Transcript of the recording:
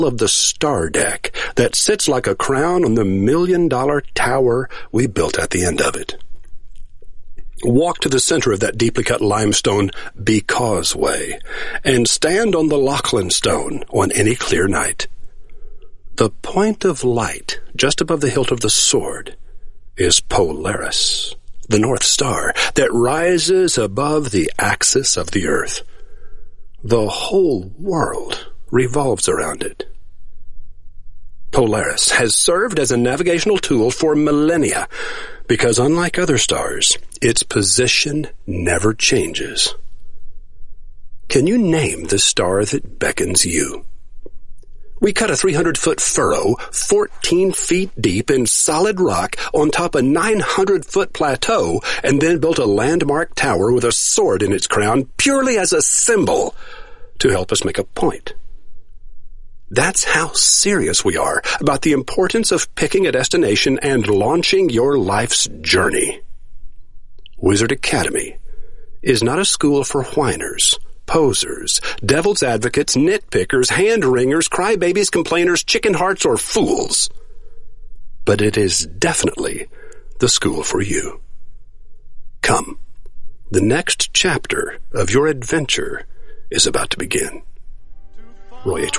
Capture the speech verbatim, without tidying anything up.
of the star deck that sits like a crown on the million-dollar tower we built at the end of it. Walk to the center of that deeply cut limestone Because Way and stand on the Lachlan Stone on any clear night. The point of light just above the hilt of the sword is Polaris, the North Star that rises above the axis of the earth. The whole world revolves around it. Polaris has served as a navigational tool for millennia because, unlike other stars, its position never changes. Can you name the star that beckons you? We cut a three hundred foot furrow fourteen feet deep in solid rock on top a nine hundred foot plateau and then built a landmark tower with a sword in its crown purely as a symbol to help us make a point. That's how serious we are about the importance of picking a destination and launching your life's journey. Wizard Academy is not a school for whiners, posers, devil's advocates, nitpickers, hand-wringers, crybabies, complainers, chicken hearts, or fools. But it is definitely the school for you. Come, the next chapter of your adventure is about to begin. Roy H.